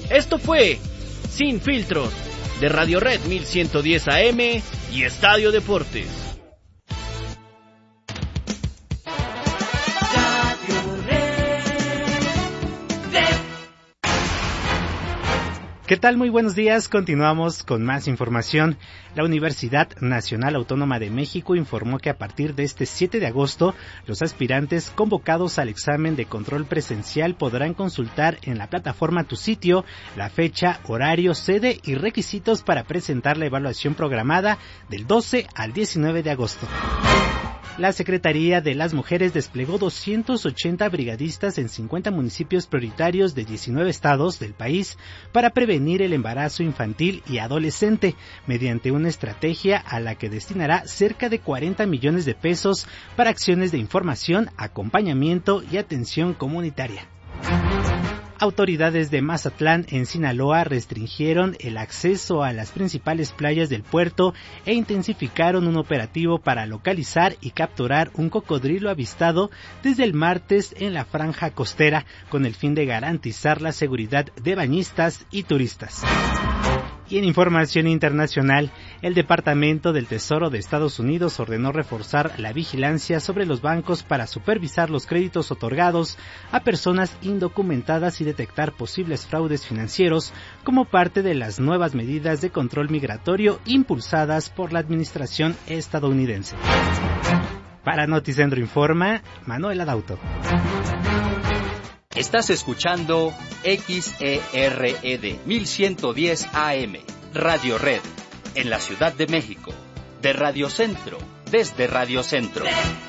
Esto fue Sin Filtros, de Radio Red 1110 AM y Estadio Deportes. ¿Qué tal? Muy buenos días. Continuamos con más información. La Universidad Nacional Autónoma de México informó que a partir de este 7 de agosto, los aspirantes convocados al examen de control presencial podrán consultar en la plataforma Tu Sitio la fecha, horario, sede y requisitos para presentar la evaluación programada del 12 al 19 de agosto. La Secretaría de las Mujeres desplegó 280 brigadistas en 50 municipios prioritarios de 19 estados del país para prevenir el embarazo infantil y adolescente, mediante una estrategia a la que destinará cerca de 40 millones de pesos para acciones de información, acompañamiento y atención comunitaria. Autoridades de Mazatlán, en Sinaloa, restringieron el acceso a las principales playas del puerto e intensificaron un operativo para localizar y capturar un cocodrilo avistado desde el martes en la franja costera, con el fin de garantizar la seguridad de bañistas y turistas. Y en información internacional, el Departamento del Tesoro de Estados Unidos ordenó reforzar la vigilancia sobre los bancos para supervisar los créditos otorgados a personas indocumentadas y detectar posibles fraudes financieros como parte de las nuevas medidas de control migratorio impulsadas por la administración estadounidense. Para Noticentro Informa, Manuel Adauto. Estás escuchando XERED 1110 AM, Radio Red, en la Ciudad de México, de Radio Centro, desde Radio Centro.